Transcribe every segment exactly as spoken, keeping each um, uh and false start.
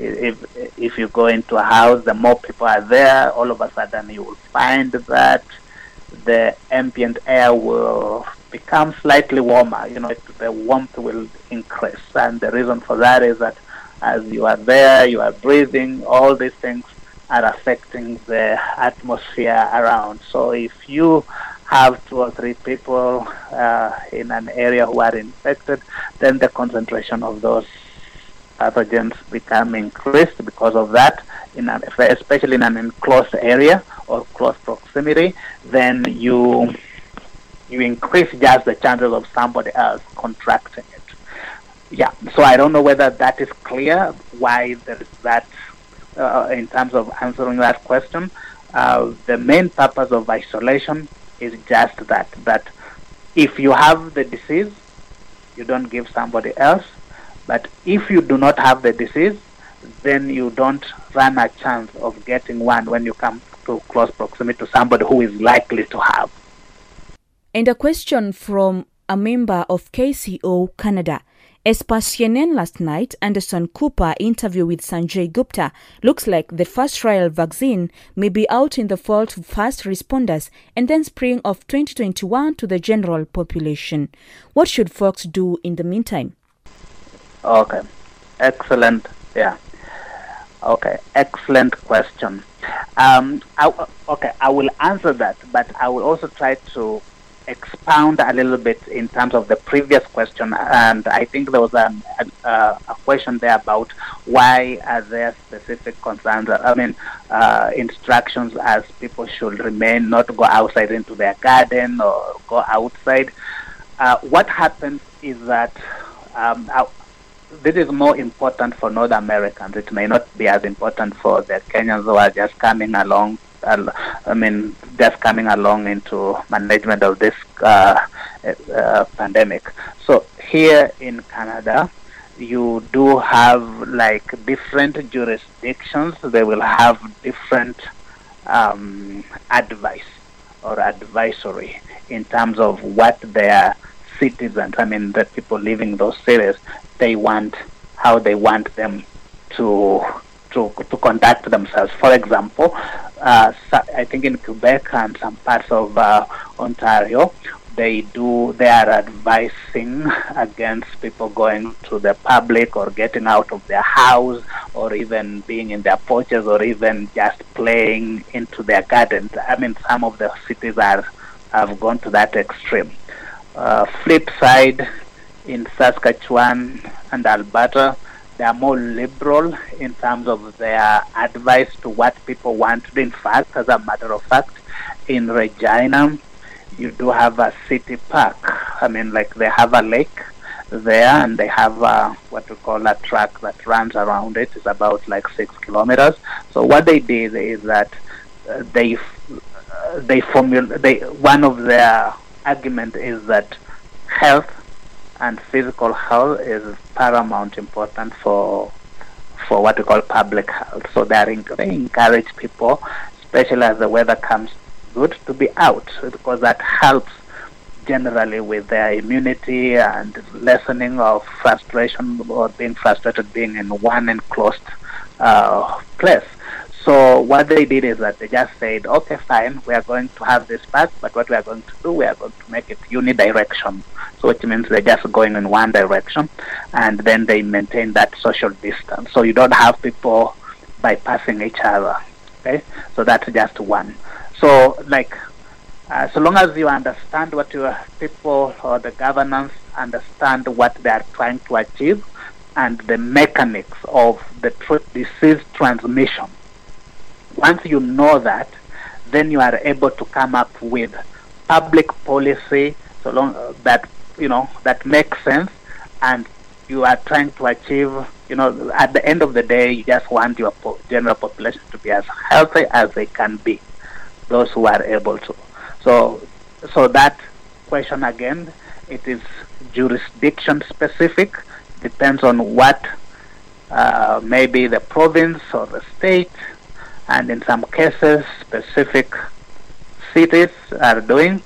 if if you go into a house, the more people are there, all of a sudden you will find that the ambient air will become slightly warmer. You know, it, the warmth will increase, and the reason for that is that as you are there, you are breathing, all these things are affecting the atmosphere around. So if you have two or three people uh, in an area who are infected, then the concentration of those pathogens become increased because of that, in an, especially in an enclosed area or close proximity, then you you increase just the chances of somebody else contracting it. Yeah, so I don't know whether that is clear, why there is that uh, in terms of answering that question. Uh, the main purpose of isolation is just that, that if you have the disease, you don't give somebody else. But if you do not have the disease, then you don't run a chance of getting one when you come to close proximity to somebody who is likely to have. And a question from a member of K C O Canada. As per C N N last night, Anderson Cooper interview with Sanjay Gupta, looks like the first trial vaccine may be out in the fall to first responders and then spring of twenty twenty-one to the general population. What should folks do in the meantime? Okay, excellent. Yeah. Okay, excellent question. Um, I, okay, I will answer that, but I will also try to expound a little bit in terms of the previous question. And I think there was a, a, a question there about why are there specific concerns, I mean, uh, instructions as people should remain, not go outside into their garden or go outside. Uh, what happens is that um, our, this is more important for North Americans. It may not be as important for the Kenyans who are just coming along. Uh, I mean, just coming along into management of this uh, uh, pandemic. So here in Canada, you do have like different jurisdictions. They will have different um, advice or advisory in terms of what their citizens, I mean, the people living those cities, they want, how they want them to to to conduct themselves. For example, uh, I think in Quebec and some parts of uh, Ontario, they do they are advising against people going to the public or getting out of their house or even being in their porches or even just playing into their gardens. I mean, some of the cities are have gone to that extreme. Uh, flip side, in Saskatchewan and Alberta, they are more liberal in terms of their advice to what people want to do. In fact, as a matter of fact, in Regina, you do have a city park. I mean, like they have a lake there and they have a, what we call a track that runs around it. It's about like six kilometers. So what they did is that uh, they uh, they formulate, they, one of their argument is that health and physical health is paramount important for for what we call public health. So they, are, they encourage people, especially as the weather comes good, to be out because that helps generally with their immunity and lessening of frustration or being frustrated being in one enclosed uh, place. So what they did is that they just said, okay, fine, we are going to have this park, but what we are going to do, we are going to make it unidirection. So which means they're just going in one direction, and then they maintain that social distance. So you don't have people bypassing each other, okay? So that's just one. So like, uh, so long as you understand what your people or the governance understand what they are trying to achieve and the mechanics of the tr- disease transmission, once you know that, then you are able to come up with public policy so long uh, that, you know, that makes sense, and you are trying to achieve, you know, at the end of the day, you just want your po- general population to be as healthy as they can be, those who are able to. So, so that question again, it is jurisdiction specific, depends on what uh, maybe the province or the state, and in some cases, specific cities are doing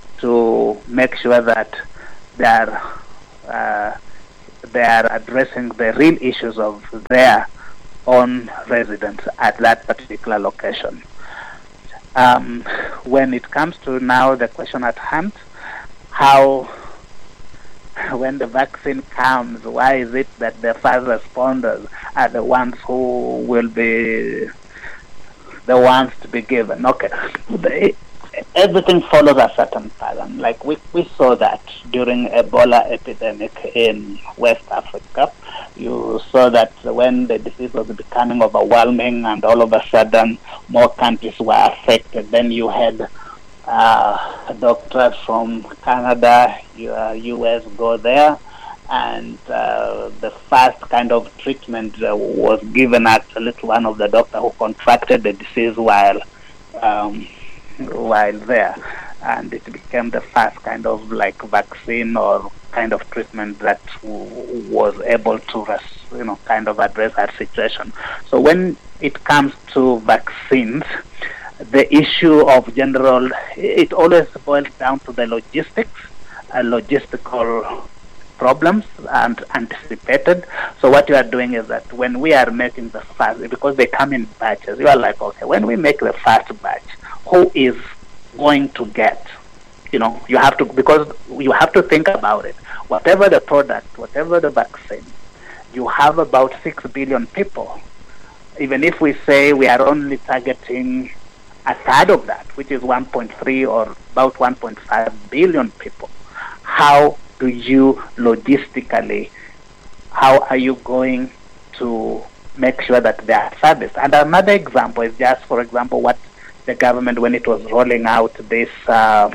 to make sure that they are uh, they are addressing the real issues of their own residence at that particular location. Um, when it comes to now the question at hand, how, when the vaccine comes, why is it that the first responders are the ones who will be the ones to be given? Okay, the, everything follows a certain pattern. Like we, we saw that during Ebola epidemic in West Africa. You saw that when the disease was becoming overwhelming and all of a sudden more countries were affected, then you had uh, doctors from Canada, U S go there, and uh, the first kind of treatment uh, was given actually to one of the doctors who contracted the disease while um, while there, and it became the first kind of like vaccine or kind of treatment that w- was able to, res- you know, kind of address that situation. So when it comes to vaccines, the issue of general, it always boils down to the logistics, uh, logistical problems and anticipated. So what you are doing is that when we are making the first, because they come in batches, you are like, okay, when we make the first batch, who is going to get? You know, you have to, because you have to think about it. Whatever the product, whatever the vaccine, you have about six billion people. Even if we say we are only targeting a third of that, which is one point three or about one point five billion people, how do you logistically, how are you going to make sure that they are serviced? And another example is just, for example, what the government, when it was rolling out this, uh,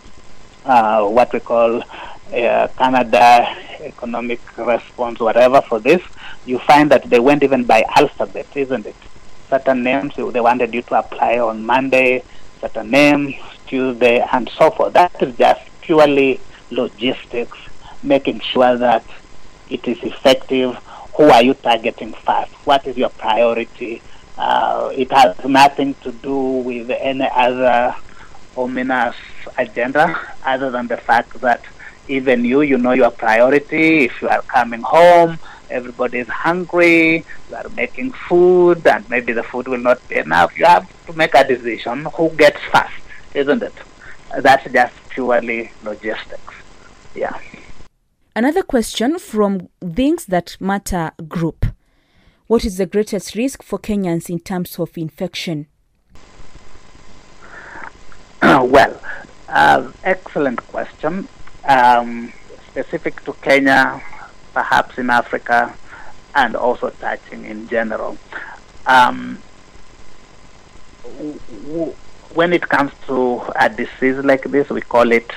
uh, what we call uh, Canada economic response, whatever, for this, you find that they went even by alphabet, isn't it? Certain names they wanted you to apply on Monday, certain names Tuesday, and so forth. That is just purely logistics, making sure that it is effective. Who are you targeting first? What is your priority? Uh, it has nothing to do with any other ominous agenda other than the fact that even you, you know your priority. If you are coming home, everybody is hungry, you are making food, and maybe the food will not be enough. You have to make a decision who gets first, isn't it? That's just purely logistics. Yeah. Another question from Things That Matter group. What is the greatest risk for Kenyans in terms of infection? Well, uh, excellent question. Um, specific to Kenya, perhaps in Africa, and also touching in general. Um, w- w- when it comes to a disease like this, we call it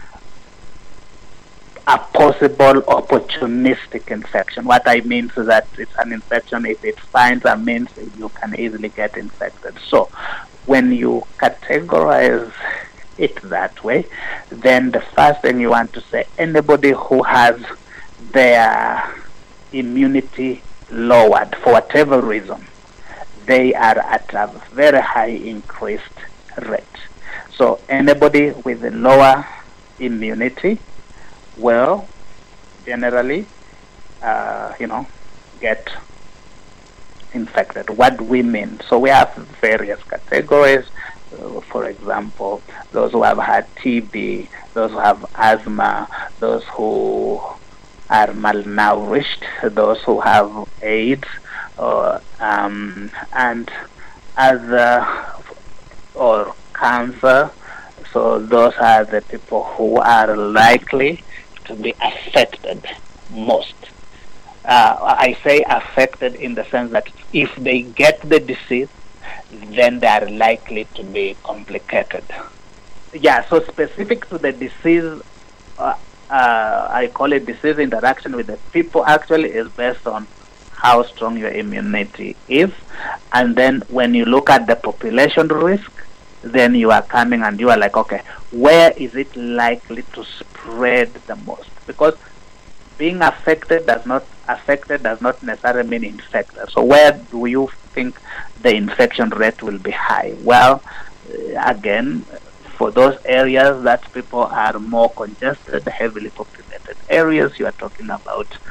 a possible opportunistic infection. What I mean is that it's an infection, if it finds a means, you can easily get infected. So when you categorize it that way, then the first thing you want to say, anybody who has their immunity lowered for whatever reason, they are at a very high increased rate. So anybody with a lower immunity will generally, uh, you know, get infected. What do we mean? So we have various categories. Uh, for example, those who have had T B, those who have asthma, those who are malnourished, those who have AIDS, or, um, and other, or cancer. So those are the people who are likely to be affected most. Uh, I say affected in the sense that if they get the disease, then they are likely to be complicated. Yeah, so specific to the disease, uh, uh, I call it disease interaction with the people, actually is based on how strong your immunity is. And then when you look at the population risk, then you are coming and you are like, okay, where is it likely to spread the most? Because being affected does not affected does not necessarily mean infected. So where do you think the infection rate will be high? Well, again, for those areas that people are more congested, heavily populated areas, you are talking about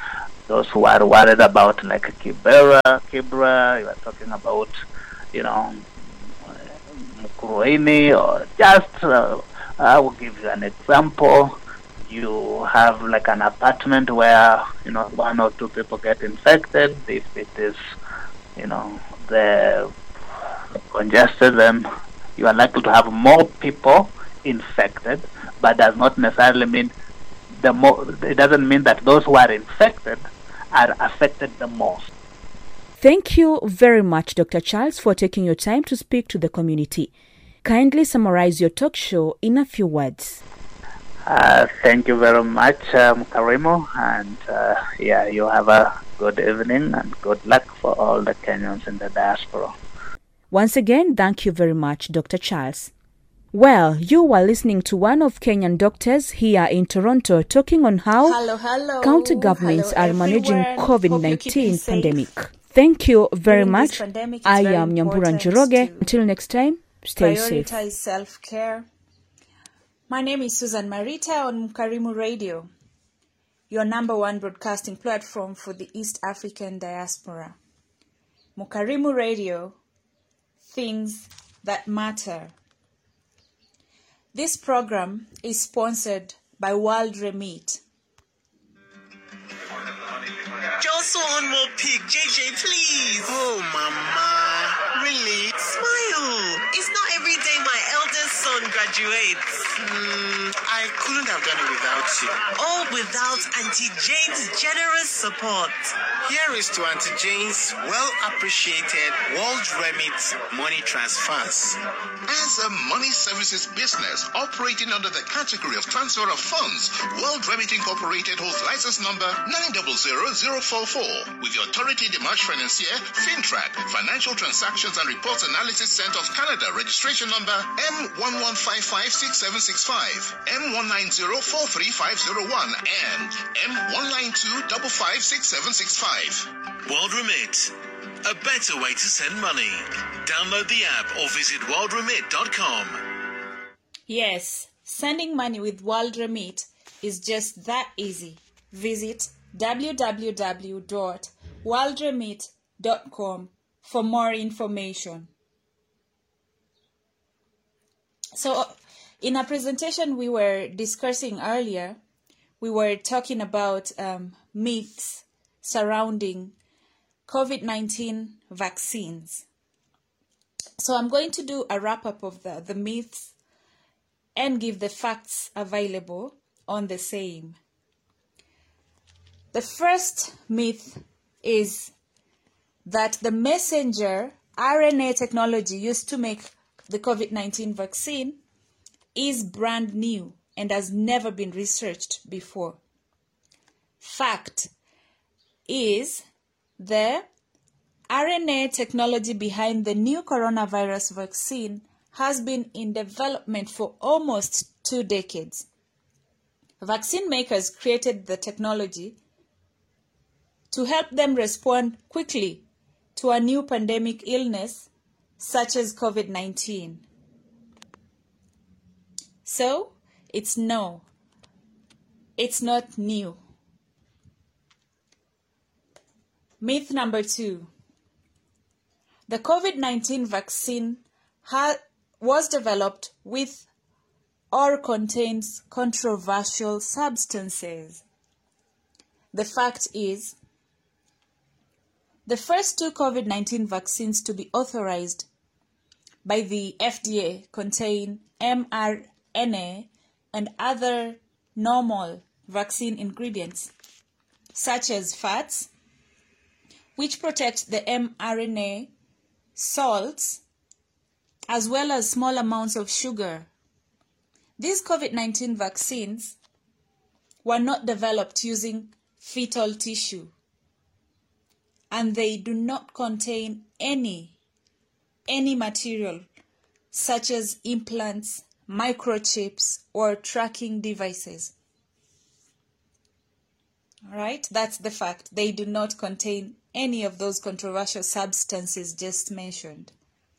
those who are worried about like Kibera, Kibra, you are talking about, you know, Mukurweini, or just, uh, I will give you an example. You have like an apartment where, you know, one or two people get infected. If it is, you know, the congested, then you are likely to have more people infected, but does not necessarily mean the more, it doesn't mean that those who are infected are affected the most. Thank you very much, Doctor Charles, for taking your time to speak to the community. Kindly summarize your talk show in a few words. Uh, thank you very much, um, Karimo, and uh, yeah, you have a good evening and good luck for all the Kenyans in the diaspora. Once again, thank you very much, Doctor Charles. Well, you were listening to one of Kenyan doctors here in Toronto talking on how hello, hello. county governments hello, are managing COVID nineteen pandemic. Safe. Thank you very During much. Pandemic, I am Nyambura Njoroge. Until next time, stay safe. Prioritize self-care. My name is Susan Marita on Mukarimu Radio, your number one broadcasting platform for the East African diaspora. Mukarimu Radio, things that matter. This program is sponsored by World Remit. Just one more pic, J J, please. Oh, Mama. Really? Smile. It's not every day my eldest son graduates. Mm, I couldn't have done it without you. All without Auntie Jane's generous support. Here is to Auntie Jane's well-appreciated World Remit money transfers. As a money services business operating under the category of transfer of funds, World Remit Incorporated holds license number nine zero zero zero four four with the Autorité des Marchés Financiers, FinTrack, Financial Transactions and Reports Analysis Center of Canada, registration number M one one five five six seven six five, M one nine zero four three five zero one, and M one nine two five five six seven six five. World Remit, a better way to send money. Download the app or visit world remit dot com. Yes, sending money with World Remit is just that easy. Visit w w w dot world remit dot com for more information. So, in a presentation we were discussing earlier, we were talking about um, myths surrounding COVID nineteen vaccines. So I'm going to do a wrap-up of the, the myths and give the facts available on the same. The first myth is that the messenger R N A technology used to make the COVID nineteen vaccine is brand new and has never been researched before. Fact is the R N A technology behind the new coronavirus vaccine has been in development for almost two decades. Vaccine makers created the technology to help them respond quickly to a new pandemic illness such as COVID nineteen. So, it's no, it's not new. Myth number two. The COVID nineteen vaccine ha- was developed with or contains controversial substances. The fact is, the first two COVID nineteen vaccines to be authorized by the F D A contain mRNA and other normal vaccine ingredients, such as fats, which protect the mRNA, salts, as well as small amounts of sugar. These COVID nineteen vaccines were not developed using fetal tissue, and they do not contain any, any material such as implants, microchips, or tracking devices. All right, that's the fact. They do not contain any of those controversial substances just mentioned.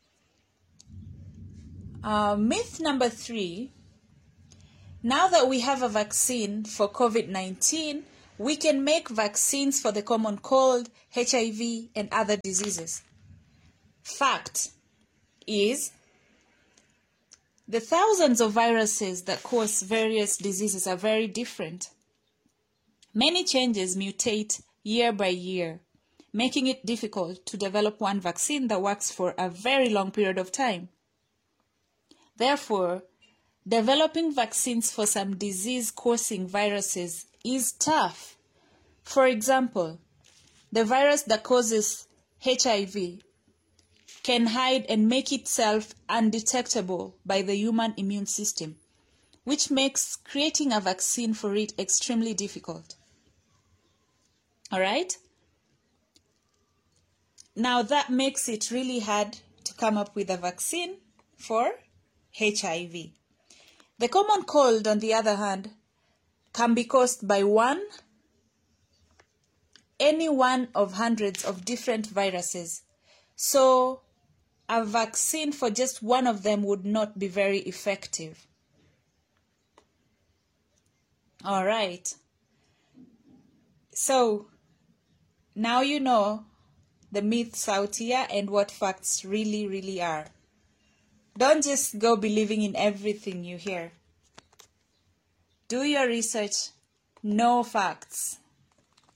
Uh, myth number three. Now that we have a vaccine for COVID nineteen, we can make vaccines for the common cold, H I V, and other diseases. Fact is, the thousands of viruses that cause various diseases are very different. Many changes mutate year by year, making it difficult to develop one vaccine that works for a very long period of time. Therefore, developing vaccines for some disease-causing viruses is tough. For example, the virus that causes H I V can hide and make itself undetectable by the human immune system, which makes creating a vaccine for it extremely difficult. All right? Now that makes it really hard to come up with a vaccine for H I V. The common cold, on the other hand, can be caused by one, any one of hundreds of different viruses. So a vaccine for just one of them would not be very effective. All right. So now you know the myths out here and what facts really, really are. Don't just go believing in everything you hear. Do your research, know facts.